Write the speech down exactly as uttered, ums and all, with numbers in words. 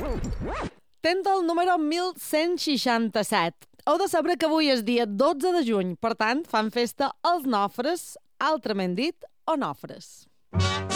Tens el número mil cent seixanta-set. Heu de saber que avui és dia dotze de juny, per tant, fan festa els nofres, altrament dit, onofres.